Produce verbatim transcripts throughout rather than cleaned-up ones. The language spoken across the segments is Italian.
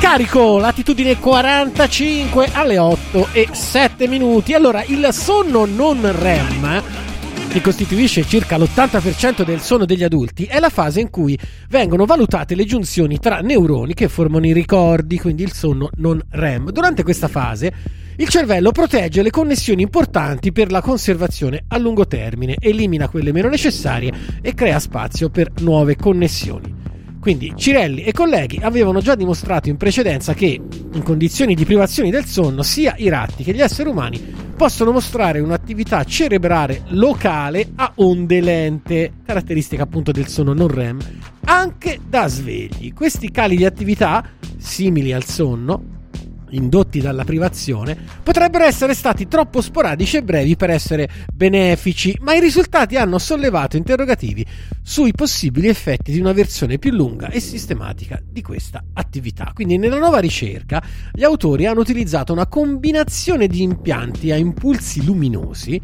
carico, latitudine quarantacinque alle otto e sette minuti. Allora, il sonno non REM, che costituisce circa l'ottanta per cento del sonno degli adulti, è la fase in cui vengono valutate le giunzioni tra neuroni che formano i ricordi, quindi il sonno non REM. Durante questa fase il cervello protegge le connessioni importanti per la conservazione a lungo termine, elimina quelle meno necessarie e crea spazio per nuove connessioni. Quindi Cirelli e colleghi avevano già dimostrato in precedenza che, in condizioni di privazione del sonno, sia i ratti che gli esseri umani possono mostrare un'attività cerebrale locale a onde lente, caratteristica appunto del sonno non REM, anche da svegli. Questi cali di attività, simili al sonno, indotti dalla privazione, potrebbero essere stati troppo sporadici e brevi per essere benefici, ma i risultati hanno sollevato interrogativi sui possibili effetti di una versione più lunga e sistematica di questa attività. Quindi nella nuova ricerca gli autori hanno utilizzato una combinazione di impianti a impulsi luminosi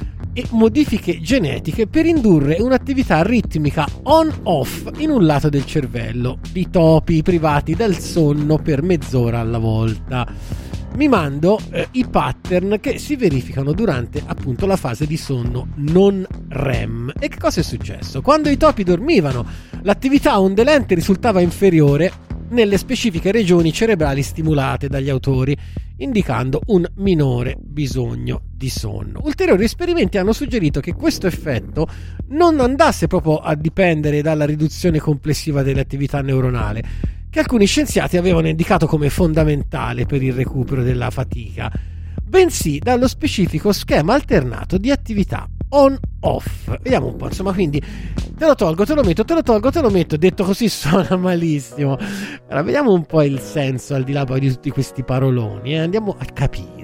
e modifiche genetiche per indurre un'attività ritmica on-off in un lato del cervello di topi privati del sonno per mezz'ora alla volta, mimando eh, i pattern che si verificano durante appunto la fase di sonno non REM. E che cosa è successo? Quando i topi dormivano, l'attività a onde lente risultava inferiore nelle specifiche regioni cerebrali stimolate dagli autori, indicando un minore bisogno di sonno. Ulteriori esperimenti hanno suggerito che questo effetto non andasse proprio a dipendere dalla riduzione complessiva dell'attività neuronale, che alcuni scienziati avevano indicato come fondamentale per il recupero della fatica, bensì dallo specifico schema alternato di attività on-off. Vediamo un po', insomma, quindi te lo tolgo, te lo metto, te lo tolgo, te lo metto. Detto così suona malissimo. Allora, vediamo un po' il senso al di là poi di tutti questi paroloni, eh? Andiamo a capire.